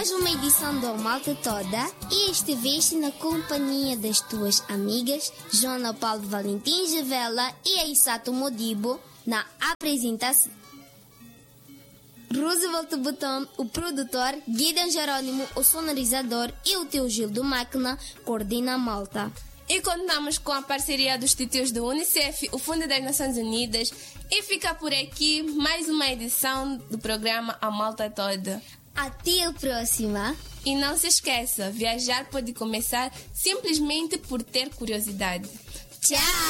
mais uma edição do Malta Toda e estiveste na companhia das tuas amigas Joana Paulo Valentim Gevela e Aissato Modibo na apresentação. Roosevelt Botão, o produtor, Gideon Jerônimo, o sonorizador e o teu Gil do Máquina coordena a Malta. E contamos com a parceria dos titios do Unicef, o Fundo das Nações Unidas, e fica por aqui mais uma edição do programa A Malta Toda. Até a próxima! E não se esqueça, viajar pode começar simplesmente por ter curiosidade. Tchau!